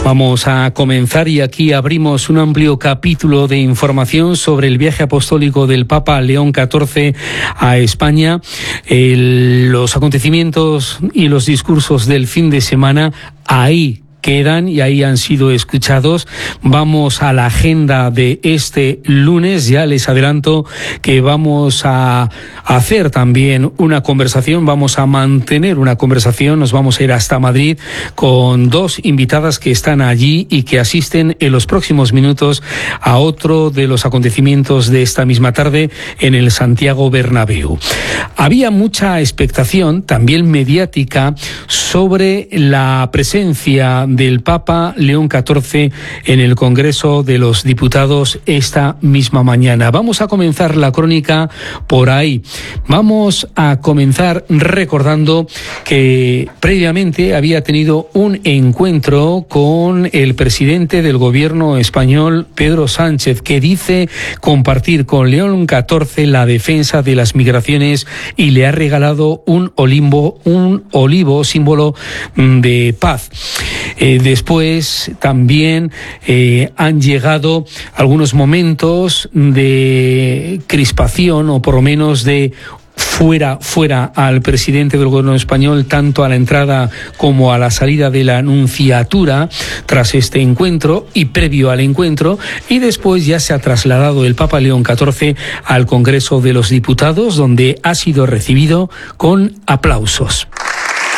Vamos a comenzar y aquí abrimos un amplio capítulo de información sobre el viaje apostólico del Papa León XIV a España, los acontecimientos y los discursos del fin de semana ahí quedan y ahí han sido escuchados. Vamos a la agenda de este lunes. Ya les adelanto que vamos a hacer también una conversación, vamos a mantener una conversación, nos vamos a ir hasta Madrid con dos invitadas que están allí y que asisten en los próximos minutos a otro de los acontecimientos de esta misma tarde en el Santiago Bernabéu. Había mucha expectación, también mediática, sobre la presencia del Papa León XIV en el Congreso de los Diputados esta misma mañana. Vamos a comenzar la crónica por ahí. Vamos a comenzar recordando que previamente había tenido un encuentro con el presidente del gobierno español, Pedro Sánchez, que dice compartir con León XIV la defensa de las migraciones y le ha regalado un olivo símbolo de paz. Después también han llegado algunos momentos de crispación o por lo menos de fuera al presidente del gobierno español, tanto a la entrada como a la salida de la Nunciatura tras este encuentro y previo al encuentro, y después ya se ha trasladado el Papa León XIV al Congreso de los Diputados, donde ha sido recibido con aplausos.